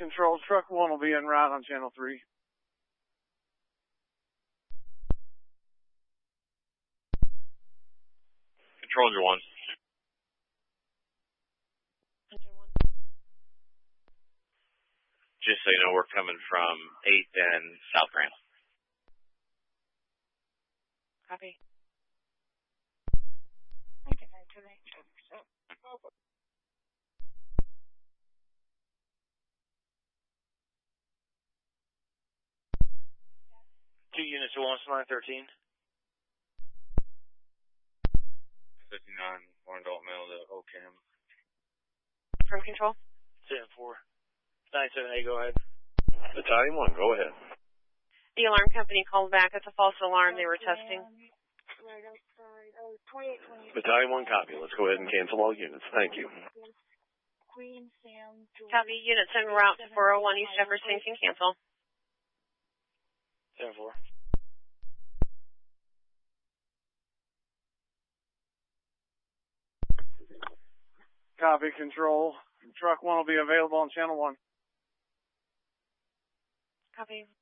Control, truck 1 will be en route on channel 3. Control your 1. Just so you know, we're coming from 8th and South Grand. Copy. Two units to 113. 59, one adult male to OCAM. From Control? 7-4. 97A, go ahead. Battalion 1, go ahead. The alarm company called back. It's a false alarm. They were testing. Right outside. Oh, 28. Battalion 1, copy. Let's go ahead and cancel all units. Thank you. Queen Sam. Copy. Units en route to 401 East Jefferson can cancel. 7-4. Copy, Control. Truck 1 will be available on channel 1. Copy.